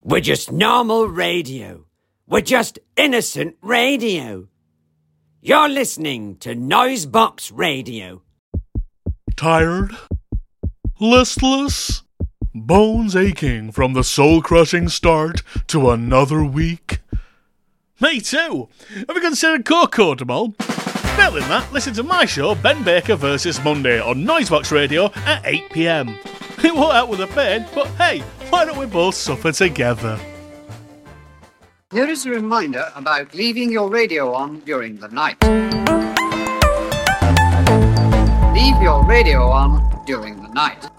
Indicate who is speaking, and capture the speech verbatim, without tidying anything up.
Speaker 1: We're just normal radio. We're just innocent radio. You're listening to Noisebox Radio.
Speaker 2: Tired? Listless? Bones aching from the soul-crushing start to another week? Me too! Have you considered Cocodamol? Failing that, listen to my show Ben Baker versus Monday on Noisebox Radio at eight p m. It won't help with the pain, but hey, why don't we both suffer together?
Speaker 3: Here is a reminder about leaving your radio on during the night. Leave your radio on during the night.